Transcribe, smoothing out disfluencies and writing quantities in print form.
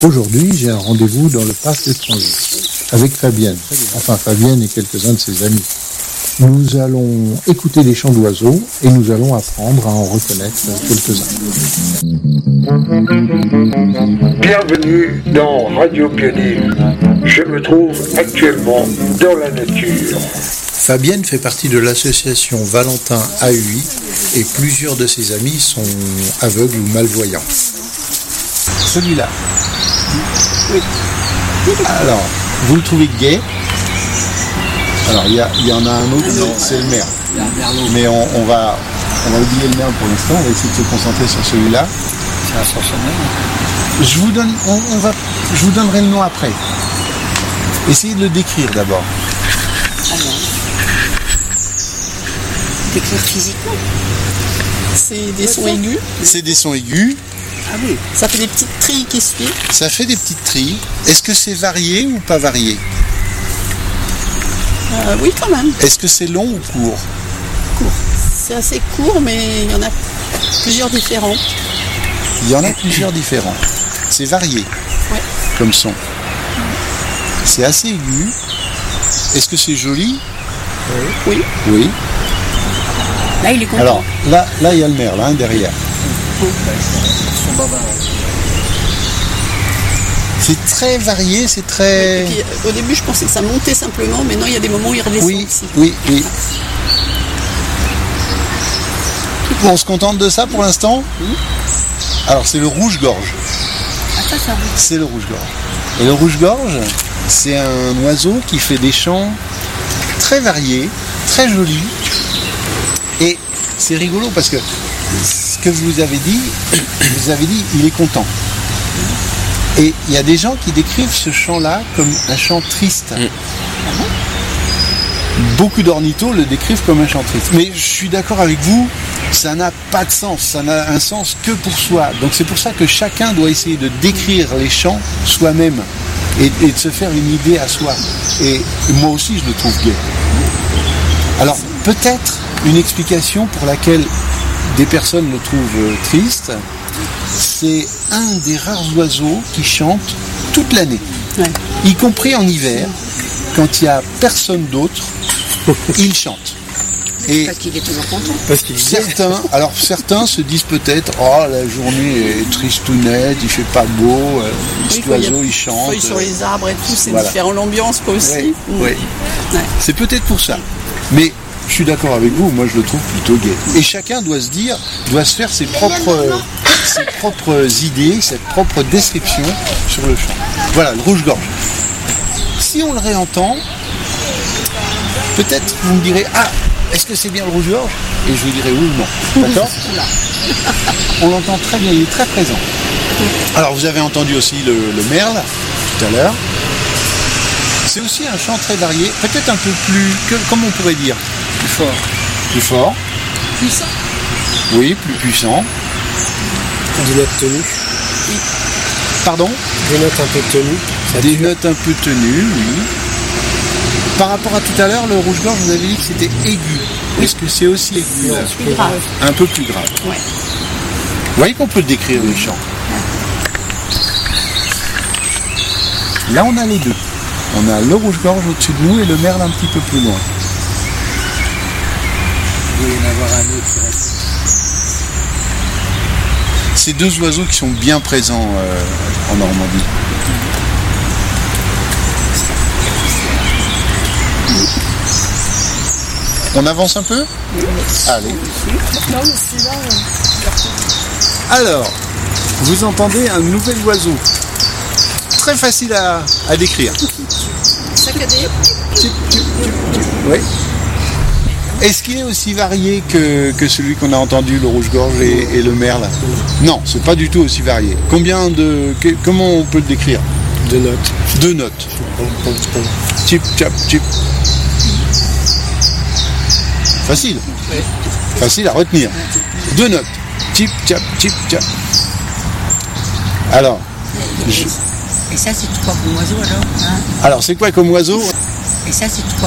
Aujourd'hui, j'ai un rendez-vous dans le parc étranger avec Fabienne, enfin Fabienne et quelques-uns de ses amis. Nous allons écouter les chants d'oiseaux et nous allons apprendre à en reconnaître quelques-uns. Bienvenue dans Radio Pionnier. Je me trouve actuellement dans la nature. Fabienne fait partie de l'association Valentin AUI et plusieurs de ses amis sont aveugles ou malvoyants. Celui-là. Oui. Alors, vous le trouvez gai? Alors, il y en a un autre, c'est le merle. Mais on va oublier le merle pour l'instant, on va essayer de se concentrer sur celui-là. C'est un sorcier. Je vous donnerai le nom après. Essayez de le décrire d'abord. Alors, décrire physiquement. C'est des sons aigus. C'est des sons aigus. Ah oui. Ça fait des petites trilles qui suivent. Ça fait des petites trilles. Est-ce que c'est varié ou pas varié? Oui, quand même. Est-ce que c'est long ou court? Court. C'est assez court, mais il y en a plusieurs différents. Il y en a plusieurs différents. C'est varié comme son. C'est assez aigu. Est-ce que c'est joli? Oui. Oui. Là, il est content. Alors, là, il y a le merle, hein, derrière. C'est très varié, c'est très... Et puis, au début, je pensais que ça montait simplement, mais non, il y a des moments où il redescend aussi. Oui. On se contente de ça pour l'instant? Alors, c'est le rouge-gorge. Ah, ça. C'est le rouge-gorge. Et le rouge-gorge, c'est un oiseau qui fait des chants très variés, très jolis. Et c'est rigolo parce que ce que je vous avez dit, il est content. Et il y a des gens qui décrivent ce chant-là comme un chant triste. Beaucoup d'ornithos le décrivent comme un chant triste. Mais je suis d'accord avec vous, ça n'a pas de sens, ça n'a un sens que pour soi. Donc c'est pour ça que chacun doit essayer de décrire les chants soi-même et de se faire une idée à soi. Et moi aussi je le trouve gai. Alors peut-être une explication pour laquelle des personnes le trouvent triste, c'est un des rares oiseaux qui chante toute l'année, y compris en hiver, quand il n'y a personne d'autre, il chante. Et Parce qu'il est toujours content. certains se disent peut-être, oh la journée est tristounette, il fait pas beau, cet oiseau il chante. Feuilles sur les arbres et tout, c'est Voilà. différent, l'ambiance quoi aussi. Oui. C'est peut-être pour ça. Mais je suis d'accord avec vous, moi je le trouve plutôt gai. Et chacun doit se faire ses propres idées, ses propres descriptions sur le chant. Voilà, le rouge-gorge. Si on le réentend, peut-être vous me direz, ah, est-ce que c'est bien le rouge-gorge? Et je vous dirai oui ou non. D'accord? On l'entend très bien, il est très présent. Alors vous avez entendu aussi le merle tout à l'heure. C'est aussi un chant très varié, peut-être un peu plus, comment on pourrait dire? Plus fort. Plus fort. Puissant. Oui, plus puissant. Des notes tenues. Pardon? Des notes un peu tenues. Des notes un peu tenues, oui. Par rapport à tout à l'heure, le rouge-gorge, vous avez dit que c'était aigu. Est-ce que c'est aussi aigu là? Plus grave. Un peu plus grave. Ouais. Vous voyez qu'on peut décrire les chants. Là, on a les deux. On a le rouge-gorge au-dessus de nous et le merle un petit peu plus loin. Il doit y en avoir un autre qui reste. C'est deux oiseaux qui sont bien présents en Normandie. On avance un peu? Allez. Alors, vous entendez un nouvel oiseau. Très facile à décrire. Saccadé. Oui. Est-ce qu'il est aussi varié que celui qu'on a entendu, le rouge-gorge et le merle? Non, c'est pas du tout aussi varié. Comment on peut le décrire? 2 notes. 2 notes. Tip, tap, tip. Facile. Facile à retenir. 2 notes. Tip, tap, tip, tap. Alors. Et ça, c'est quoi comme oiseau alors? Alors, c'est quoi comme oiseau? Et ça, c'est quoi?